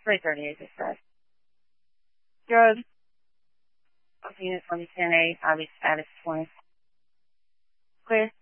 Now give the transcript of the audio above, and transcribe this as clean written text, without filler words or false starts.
3:38 it says. Good. Unit 2010A, obvious status 20. Clear.